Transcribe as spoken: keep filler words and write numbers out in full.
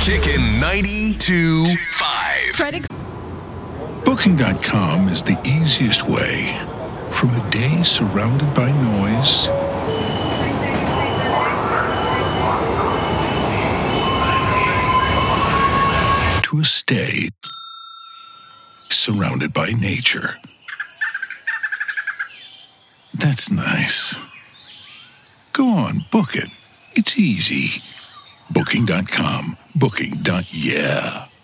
Kickin' ninety-two point five. Credit. Booking dot com is the easiest way from a day surrounded by noise to a stay surrounded by nature. That's nice. Go on, book it. It's easy. Booking dot com. Booking. Yeah.